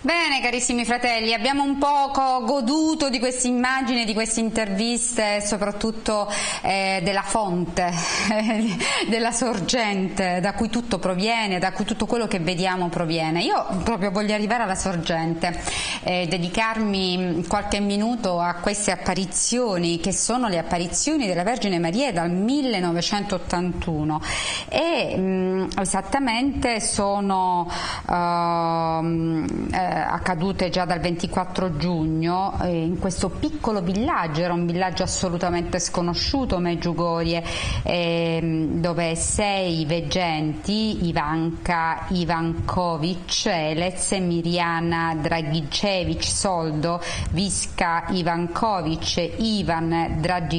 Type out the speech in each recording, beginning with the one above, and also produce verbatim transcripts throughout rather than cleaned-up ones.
Bene, carissimi fratelli, abbiamo un poco goduto di queste immagini, di queste interviste, soprattutto eh, della fonte, della sorgente da cui tutto proviene, da cui tutto quello che vediamo proviene. Io proprio voglio arrivare alla sorgente, eh, dedicarmi qualche minuto a queste apparizioni, che sono le apparizioni della Vergine Maria dal millenovecentottantuno e mh, esattamente sono uh, eh, accadute già dal ventiquattro giugno eh, in questo piccolo villaggio. Era un villaggio assolutamente sconosciuto, Medjugorje, eh, dove sei veggenti, Ivanka Ivankovic, Elez, Mirjana Dragicevic Soldo, Viska Ivankovic, Ivan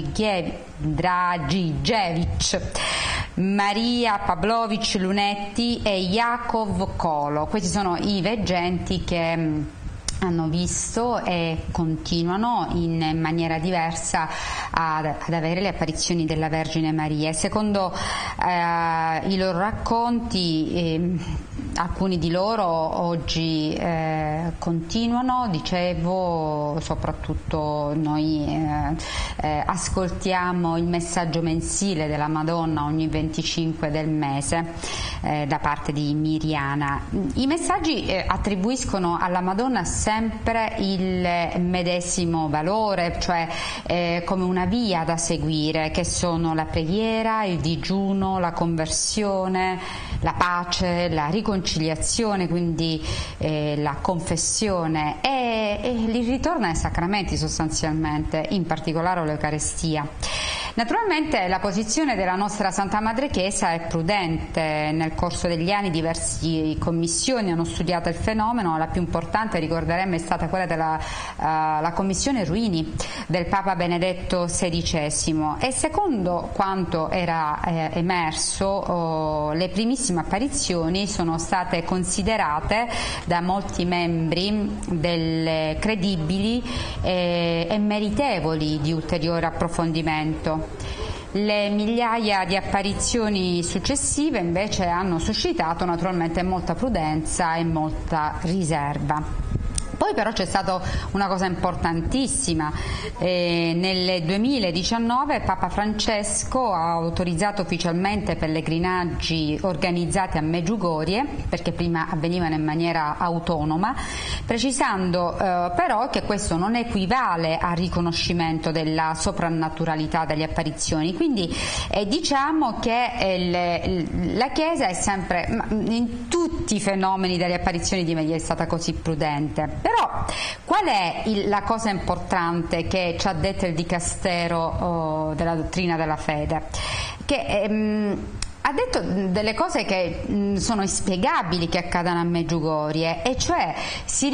Dragicevic, Maria Pavlovic Lunetti e Jakov Kolo. Questi sono i veggenti che hanno visto e continuano in maniera diversa ad, ad avere le apparizioni della Vergine Maria. Secondo eh, i loro racconti, eh, alcuni di loro oggi eh, continuano, dicevo, soprattutto noi eh, eh, ascoltiamo il messaggio mensile della Madonna ogni venticinque del mese eh, da parte di Mirjana. I messaggi eh, attribuiscono alla Madonna sempre il medesimo valore, cioè eh, come una via da seguire, che sono la preghiera, il digiuno, la conversione, la pace, la riconciliazione, quindi eh, la confessione e, e il ritorno ai sacramenti sostanzialmente, in particolare l'Eucarestia. Naturalmente la posizione della nostra Santa Madre Chiesa è prudente. Nel corso degli anni diverse commissioni hanno studiato il fenomeno, la più importante, ricorderemo, è stata quella della uh, la commissione Ruini del Papa Benedetto sedicesimo, e secondo quanto era eh, emerso oh, le primissime apparizioni sono state considerate da molti membri delle credibili eh, e meritevoli di ulteriore approfondimento. Le migliaia di apparizioni successive invece hanno suscitato naturalmente molta prudenza e molta riserva. Poi però c'è stata una cosa importantissima, eh, nel duemiladiciannove Papa Francesco ha autorizzato ufficialmente pellegrinaggi organizzati a Medjugorje, perché prima avvenivano in maniera autonoma, precisando eh, però che questo non equivale al riconoscimento della soprannaturalità delle apparizioni. Quindi eh, diciamo che eh, la Chiesa è sempre, in tutti i fenomeni delle apparizioni di Maria, è stata così prudente. Però qual è il, la cosa importante che ci ha detto il Dicastero oh, della dottrina della fede? Che ehm, ha detto delle cose che mh, sono inspiegabili che accadano a Medjugorje, e cioè si